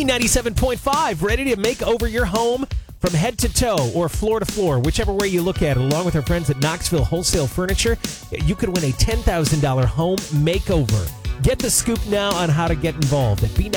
B97.5, ready to make over your home from head to toe or floor to floor, whichever way you look at it. Along with our friends at Knoxville Wholesale Furniture, you could win a $10,000 home makeover. Get the scoop now on how to get involved at B97.5.